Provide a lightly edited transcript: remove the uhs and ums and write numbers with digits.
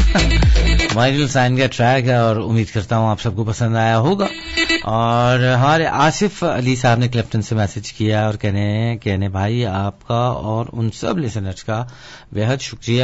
Michael sign का track है और उम्मीद करता हूँ आप सबको पसंद आया होगा। और हमारे आसिफ अली साहब ने क्लिफ्टन से मैसेज किया और कहने भाई आपका और उन सब लिसनर्स का बेहद शुक्रिया